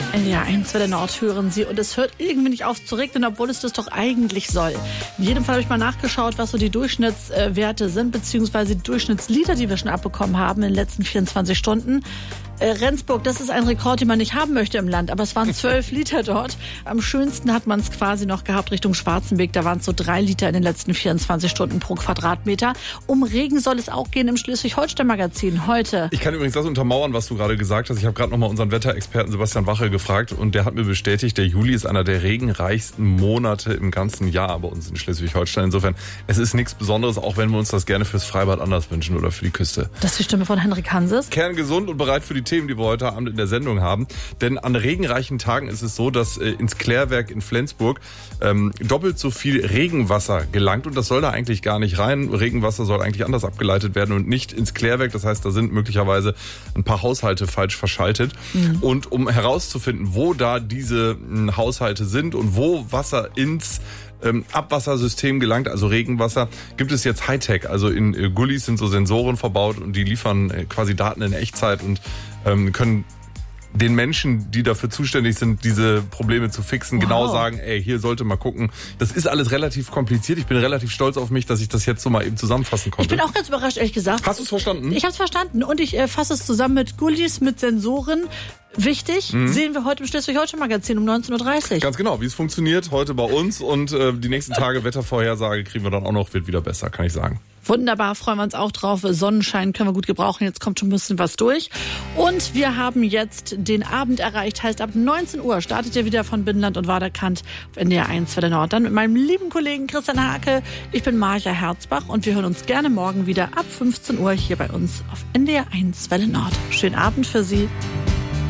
NDR 1 Welle Nord hören Sie und es hört irgendwie nicht auf zu regnen, obwohl es das doch eigentlich soll. In jedem Fall habe ich mal nachgeschaut, was so die Durchschnittswerte sind, beziehungsweise die Durchschnittsliter, die wir schon abbekommen haben in den letzten 24 Stunden. Rendsburg, das ist ein Rekord, den man nicht haben möchte im Land, aber es waren 12 Liter dort. Am schönsten hat man es quasi noch gehabt Richtung Schwarzenberg, da waren es so 3 Liter in den letzten 24 Stunden pro Quadratmeter. Um Regen soll es auch gehen im Schleswig-Holstein-Magazin heute. Ich kann übrigens das untermauern, was du gerade gesagt hast. Ich habe gerade noch mal unseren Wetterexperten Sebastian Wache gefragt und der hat mir bestätigt, der Juli ist einer der regenreichsten Monate im ganzen Jahr bei uns in Schleswig-Holstein. Insofern, es ist nichts Besonderes, auch wenn wir uns das gerne fürs Freibad anders wünschen oder für die Küste. Das ist die Stimme von Henrik Hanses. Kerngesund und bereit für die Themen, die wir heute Abend in der Sendung haben. Denn an regenreichen Tagen ist es so, dass ins Klärwerk in Flensburg doppelt so viel Regenwasser gelangt. Und das soll da eigentlich gar nicht rein. Regenwasser soll eigentlich anders abgeleitet werden und nicht ins Klärwerk. Das heißt, da sind möglicherweise ein paar Haushalte falsch verschaltet. Mhm. Und um herauszufinden, wo da diese Haushalte sind und wo Wasser ins Abwassersystem gelangt, also Regenwasser, gibt es jetzt Hightech. Also in Gullis sind so Sensoren verbaut und die liefern quasi Daten in Echtzeit und können den Menschen, die dafür zuständig sind, diese Probleme zu fixen, genau sagen, hier sollte mal gucken. Das ist alles relativ kompliziert. Ich bin relativ stolz auf mich, dass ich das jetzt so mal eben zusammenfassen konnte. Ich bin auch ganz überrascht, ehrlich gesagt. Hast du es verstanden? Ich habe es verstanden und ich fasse es zusammen mit Gullis, mit Sensoren. Wichtig, sehen wir heute im Schleswig-Holstein-Magazin um 19.30 Uhr. Ganz genau, wie es funktioniert heute bei uns und die nächsten Tage Wettervorhersage kriegen wir dann auch noch, wird wieder besser, kann ich sagen. Wunderbar, freuen wir uns auch drauf. Sonnenschein können wir gut gebrauchen. Jetzt kommt schon ein bisschen was durch. Und wir haben jetzt den Abend erreicht. Heißt, ab 19 Uhr startet ihr wieder von Binnenland und Waderkant auf NDR 1 Welle Nord. Dann mit meinem lieben Kollegen Christian Hake. Ich bin Marja Herzbach und wir hören uns gerne morgen wieder ab 15 Uhr hier bei uns auf NDR 1 Welle Nord. Schönen Abend für Sie.